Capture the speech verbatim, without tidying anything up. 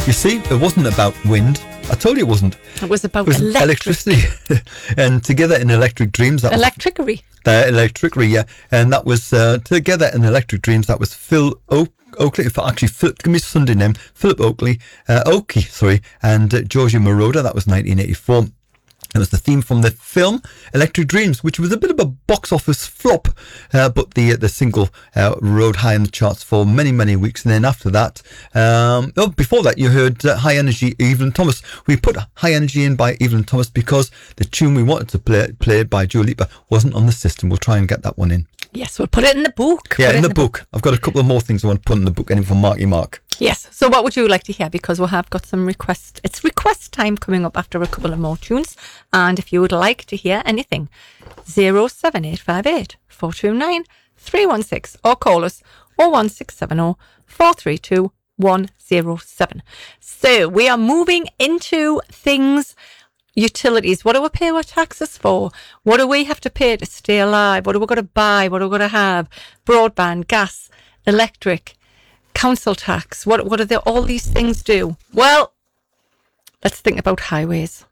You see, it wasn't about wind. I told you it wasn't. It was about it was electric. electricity. And Together in Electric Dreams. That Electricery. Was, uh, electricery, yeah. And that was uh, Together in Electric Dreams. That was Phil Oak. Oakley, actually, Philip, give me Sunday name, Philip Oakley, uh, Oakey, sorry, and uh, Giorgio Moroder. That was nineteen eighty-four. It was the theme from the film Electric Dreams, which was a bit of a box office flop, uh, but the the single uh, rode high in the charts for many, many weeks. And then after that, um, oh, before that, you heard uh, High Energy, Evelyn Thomas. We put High Energy in by Evelyn Thomas because the tune we wanted to play, played by Dua Lipa, wasn't on the system. We'll try and get that one in. Yes, we'll put it in the book. Yeah, Put in it the, book. book. I've got a couple of more things I want to put in the book, and from Marky Mark. Yes. So what would you like to hear? Because we have got some request. It's request time coming up after a couple of more tunes. And if you would like to hear anything, zero seven eight five eight, four two nine, three one six or call us oh one six seven oh, four three two, one oh seven. So we are moving into things. Utilities. What do we pay our taxes for? What do we have to pay to stay alive? What do we got to buy? What do we got to have? Broadband, gas, electric, council tax. What what do they, all these things do? Well, let's think about highways.